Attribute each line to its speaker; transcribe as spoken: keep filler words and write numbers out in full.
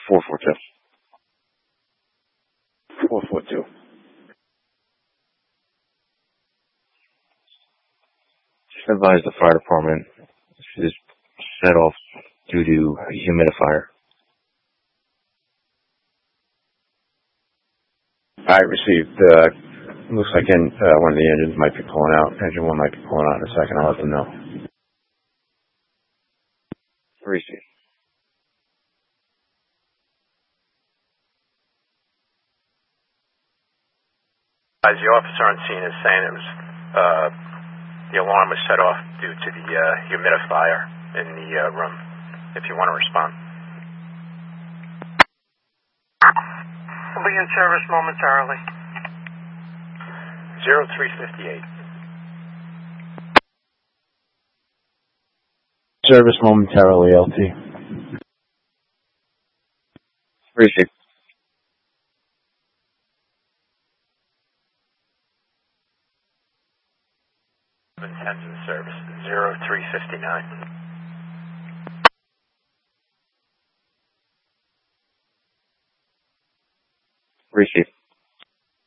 Speaker 1: four four two.
Speaker 2: four four two.
Speaker 1: Just advise the fire department is set off due to a humidifier.
Speaker 2: I received, uh, looks like in, uh, one of the engines might be pulling out. Engine one might be pulling out in a second. I'll let them know.
Speaker 1: Receive.
Speaker 3: As the officer on scene is saying, it was, uh, the alarm was set off due to the, uh, humidifier in the, uh, room. If you want to respond.
Speaker 4: We'll be in service momentarily.
Speaker 3: zero three fifty-eight.
Speaker 2: Service momentarily, L T.
Speaker 1: Receive.
Speaker 3: Intends in service. zero three fifty-nine.
Speaker 1: Receive.